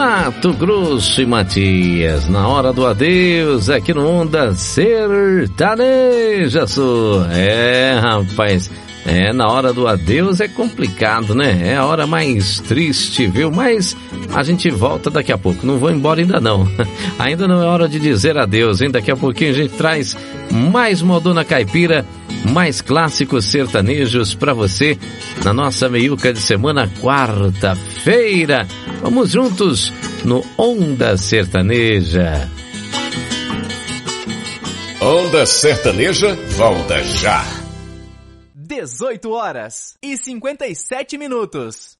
Mato Grosso e Matias, na hora do adeus, aqui no Onda Sertaneja Sul. Rapaz, na hora do adeus é complicado, né? É a hora mais triste, viu? Mas a gente volta daqui a pouco, não vou embora ainda não. Ainda não é hora de dizer adeus, hein? Daqui a pouquinho a gente traz mais modona caipira, mais clássicos sertanejos pra você na nossa meiuca de semana, quarta-feira. Vamos juntos no Onda Sertaneja. Onda Sertaneja volta já. 18h57.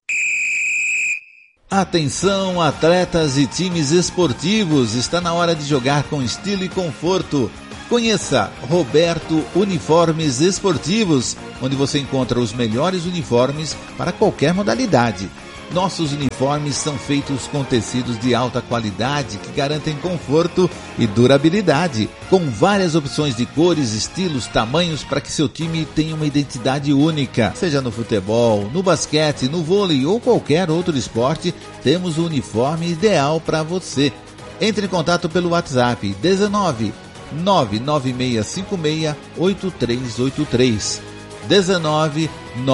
Atenção, atletas e times esportivos, está na hora de jogar com estilo e conforto. Conheça Roberto Uniformes Esportivos, onde você encontra os melhores uniformes para qualquer modalidade. Nossos uniformes são feitos com tecidos de alta qualidade que garantem conforto e durabilidade, com várias opções de cores, estilos, tamanhos para que seu time tenha uma identidade única. Seja no futebol, no basquete, no vôlei ou qualquer outro esporte, temos o uniforme ideal para você. Entre em contato pelo WhatsApp 19 99656-8383. 19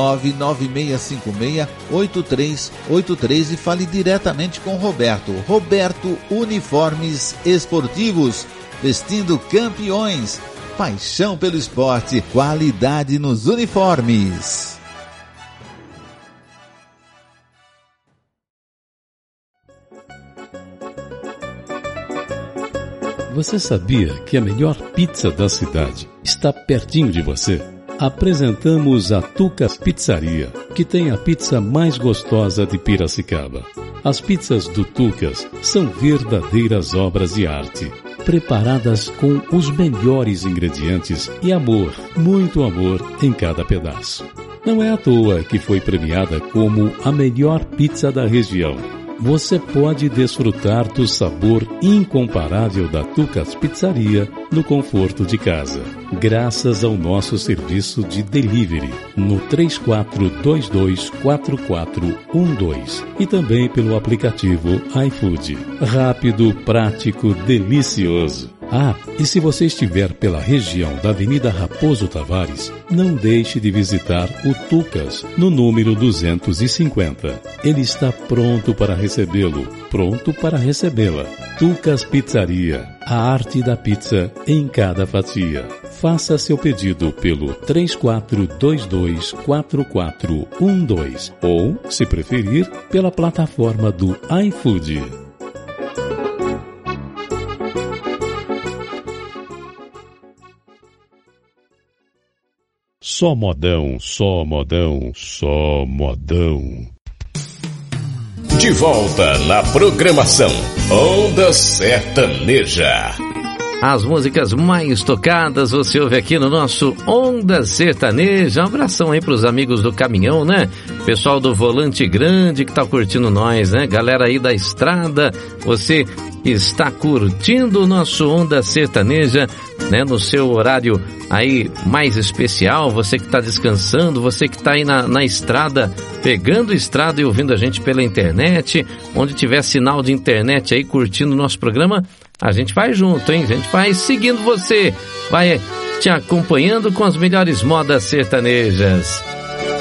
99656-8383 e fale diretamente com Roberto. Roberto Uniformes Esportivos, vestindo campeões. Paixão pelo esporte, qualidade nos uniformes. Você sabia que a melhor pizza da cidade está pertinho de você? Apresentamos a Tucas Pizzaria, que tem a pizza mais gostosa de Piracicaba. As pizzas do Tucas são verdadeiras obras de arte, preparadas com os melhores ingredientes e amor, muito amor em cada pedaço. Não é à toa que foi premiada como a melhor pizza da região. Você pode desfrutar do sabor incomparável da Tucas Pizzaria no conforto de casa, graças ao nosso serviço de delivery no 34224412 e também pelo aplicativo iFood. Rápido, prático, delicioso. E se você estiver pela região da Avenida Raposo Tavares, não deixe de visitar o Tucas, no número 250. Ele está pronto para recebê-lo, pronto para recebê-la. Tucas Pizzaria, a arte da pizza em cada fatia. Faça seu pedido pelo 34224412 ou, se preferir, pela plataforma do iFood. Só modão, só modão, só modão. De volta na programação Onda Sertaneja. As músicas mais tocadas você ouve aqui no nosso Onda Sertaneja. Um abração aí pros amigos do caminhão, né? Pessoal do Volante Grande que tá curtindo nós, né? Galera aí da estrada, você está curtindo o nosso Onda Sertaneja, né? No seu horário aí mais especial, você que tá descansando, você que tá aí na estrada, pegando estrada e ouvindo a gente pela internet, onde tiver sinal de internet aí curtindo o nosso programa, a gente vai junto, hein? A gente vai seguindo você, vai te acompanhando com as melhores modas sertanejas.